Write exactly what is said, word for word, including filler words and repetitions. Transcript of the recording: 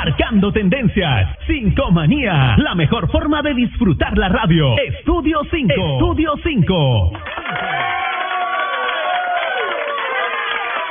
marcando tendencias. Cinco Manía, la mejor forma de disfrutar la radio. Estudio cinco. Estudio cinco.